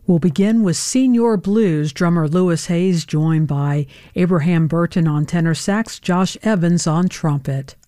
We'll begin with Senior Blues, drummer Louis Hayes, joined by Abraham Burton on tenor sax, Josh Evans on trumpet.